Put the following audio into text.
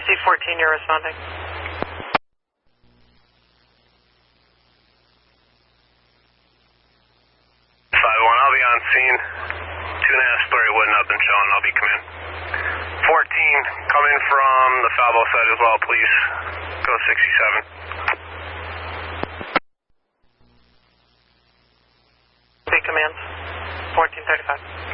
C14, you're responding. 5-1, I'll be on scene. 2.5-story wood not been shown. I'll be command. 14, coming from the Falvo side as well, please. Go 67. Big commands. 1435.